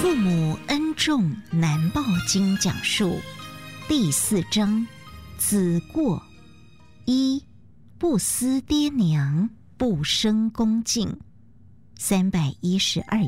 父母恩重难报经讲述第4章子过。1. 不思爹娘，不生恭敬。312